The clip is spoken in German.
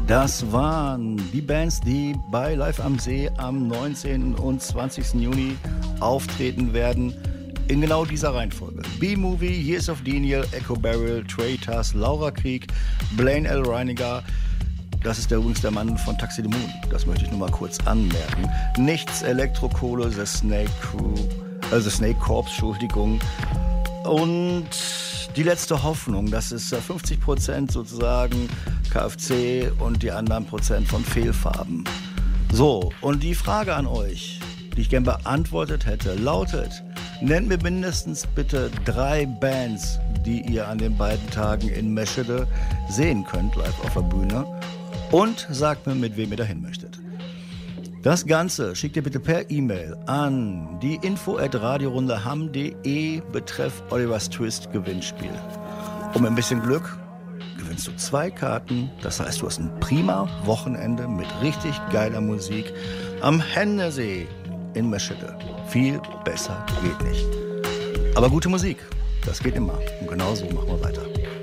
Das waren die Bands, die bei Live am See am 19. und 20. Juni auftreten werden. In genau dieser Reihenfolge. B-Movie, Years of Denial, Echo Barrel, Traitors, Laura Krieg, Blaine L. Reiniger. Das ist übrigens der Mann von Taxi the Moon. Das möchte ich nur mal kurz anmerken. Nichts, Elektrokohle, The Snake Corps, Entschuldigung. Und die letzte Hoffnung, das ist 50% sozusagen KFC und die anderen Prozent von Fehlfarben. So, und die Frage an euch, die ich gern beantwortet hätte, lautet: Nennt mir mindestens bitte 3 Bands, die ihr an den beiden Tagen in Meschede sehen könnt, live auf der Bühne. Und sagt mir, mit wem ihr dahin möchtet. Das Ganze schickt ihr bitte per E-Mail an die info@radiorundeham.de betreff Olivers Twist Gewinnspiel. Und mit ein bisschen Glück gewinnst du 2 Karten. Das heißt, du hast ein prima Wochenende mit richtig geiler Musik am Hennesee in Meschede. Viel besser geht nicht. Aber gute Musik, das geht immer. Und genau so machen wir weiter.